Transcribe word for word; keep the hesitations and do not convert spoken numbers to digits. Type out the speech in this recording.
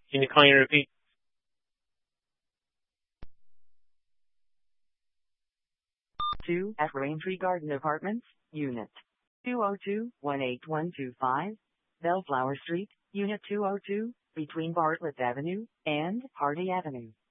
Can you kindly repeat? Two at Raintree Garden Apartments, Unit two oh two, one eight one two five, Bellflower Street, Unit two oh two, between Bartlett Avenue and Hardy Avenue.